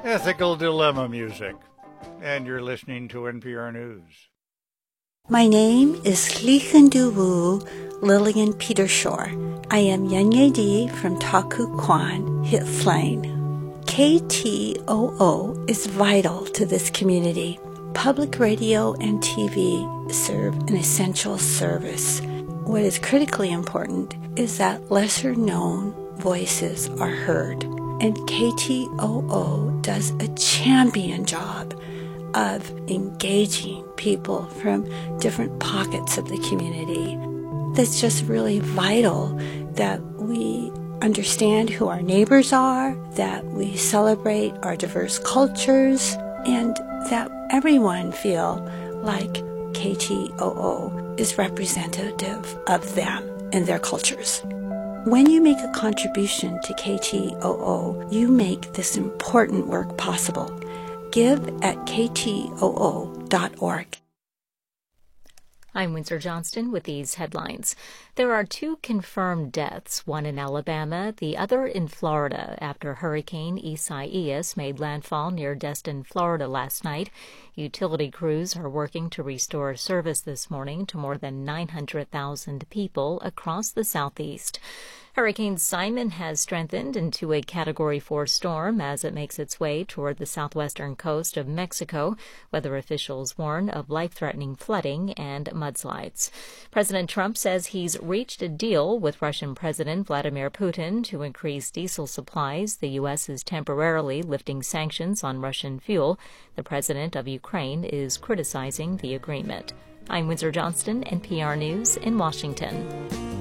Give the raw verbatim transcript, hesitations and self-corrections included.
Ethical Dilemma music. And you're listening to N P R News. My name is Hlickenduwu Lillian Petershore. I am Yanyedi from Taku Kwan, Hit Flain. K T O O is vital to this community. Public radio and T V serve an essential service. What is critically important is that lesser-known voices are heard, and K T O O does a champion job of engaging people from different pockets of the community. That's just really vital that we understand who our neighbors are, that we celebrate our diverse cultures, and that everyone feel like K T O O is representative of them and their cultures. When you make a contribution to K T O O, you make this important work possible. Give at K T O O dot org. I'm Windsor Johnston with these headlines. There are two confirmed deaths, one in Alabama, the other in Florida, after Hurricane Isaias made landfall near Destin, Florida last night. Utility crews are working to restore service this morning to more than nine hundred thousand people across the southeast. Hurricane Simon has strengthened into a Category four storm as it makes its way toward the southwestern coast of Mexico. Weather officials warn of life-threatening flooding and mudslides. President Trump says he's reached a deal with Russian President Vladimir Putin to increase diesel supplies. The U S is temporarily lifting sanctions on Russian fuel. The president of Ukraine is criticizing the agreement. I'm Windsor Johnston, N P R News in Washington.